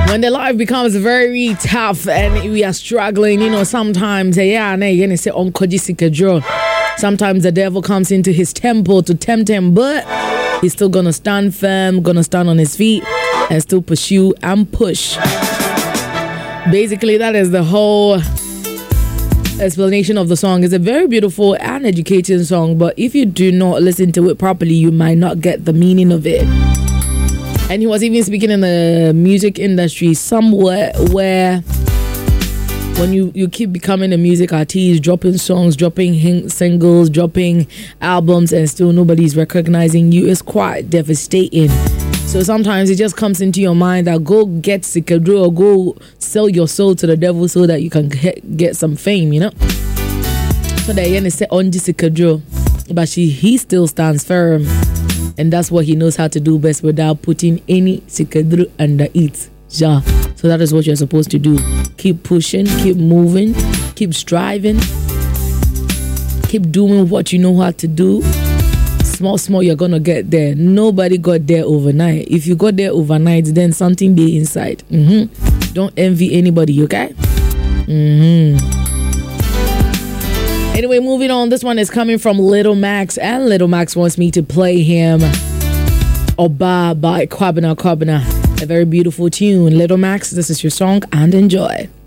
When the life becomes very tough and we are struggling, sometimes, sometimes the devil comes into his temple to tempt him, but he's still gonna stand firm, gonna stand on his feet and still pursue and push. Basically, that is the whole explanation of the song. It's a very beautiful and educating song, but if you do not listen to it properly, you might not get the meaning of it. And he was even speaking in the music industry somewhere where when you keep becoming a music artist, dropping songs, dropping singles, dropping albums, and still nobody's recognizing you, is quite devastating. So sometimes it just comes into your mind that go get Sikadro or go sell your soul to the devil so that you can get some fame, So that Yene said on Sikadro, but he still stands firm, and that's what he knows how to do best without putting any Sikadro under it. Yeah. So that is what you're supposed to do. Keep pushing, keep moving, keep striving, keep doing what you know how to do. Small, you're gonna get there. Nobody got there overnight. If you got there overnight, then something be inside. Don't envy anybody, okay? Anyway, moving on. This one is coming from Little Max, and Little Max wants me to play him Oba by Kwabena. A very beautiful tune. Little Max, this is your song, and enjoy.